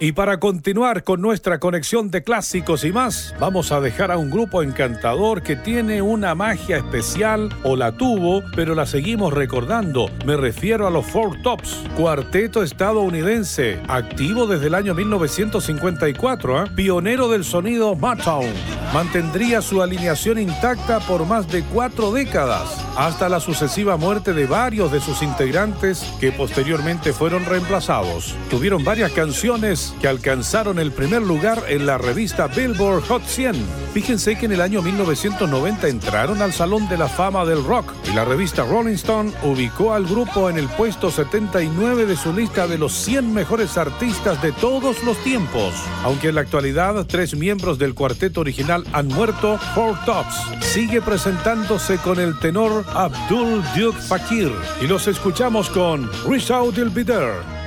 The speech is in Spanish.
Y para continuar con nuestra conexión de clásicos y más, vamos a dejar a un grupo encantador que tiene una magia especial, o la tuvo, pero la seguimos recordando. Me refiero a los Four Tops, cuarteto estadounidense, activo desde el año 1954, pionero del sonido Motown. Mantendría su alineación intacta por más de 4 décadas, hasta la sucesiva muerte de varios de sus integrantes que posteriormente fueron reemplazados. Tuvieron varias canciones que alcanzaron el primer lugar en la revista Billboard Hot 100. Fíjense que en el año 1990 entraron al Salón de la Fama del Rock y la revista Rolling Stone ubicó al grupo en el puesto 79 de su lista de los 100 mejores artistas de todos los tiempos. Aunque en la actualidad 3 miembros del cuarteto original han muerto, Four Tops sigue presentándose con el tenor Abdul Duke Fakir y los escuchamos con Wish Out You'll Be There.